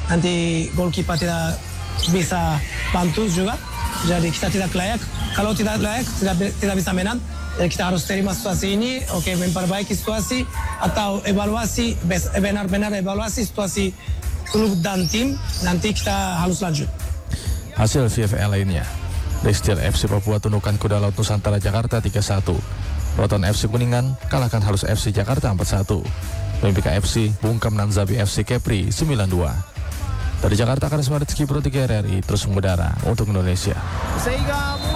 nanti goalkeeper tidak bisa bantu juga. Jadi kita tidak layak. Kalau tidak layak, tidak bisa menang. Jadi kita harus terima situasi ini, memperbaiki situasi atau evaluasi, benar-benar evaluasi situasi klub dan tim. Nanti kita harus lanjut. Hasil VFL lainnya, Destil FC Papua tundukkan Kuda Laut Nusantara Jakarta 3-1. Proton FC Kuningan kalahkan Halus FC Jakarta 4-1. Olimpika FC bungkam Nanzabi FC Kepri 9-2. Dari Jakarta, Karisma Rizky Pro 3 RRI terus mengudara untuk Indonesia. Sehingga